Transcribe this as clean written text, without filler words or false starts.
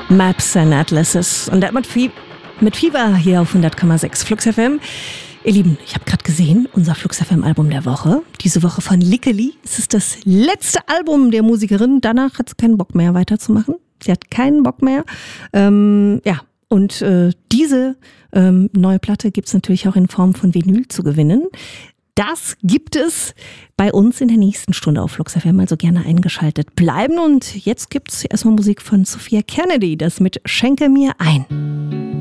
Maps and Atlases. Und mit Fever hier auf 100,6 Flux FM. Ihr Lieben, ich habe gerade gesehen, unser Flux FM Album der Woche. Diese Woche von Lickeli. Es ist das letzte Album der Musikerin. Danach hat sie keinen Bock mehr weiterzumachen. Sie hat keinen Bock mehr. Diese neue Platte gibt es natürlich auch in Form von Vinyl zu gewinnen. Das gibt es bei uns in der nächsten Stunde auf Flux FM, also gerne eingeschaltet bleiben. Und jetzt gibt es erstmal Musik von Sophia Kennedy, das mit Schenke mir ein.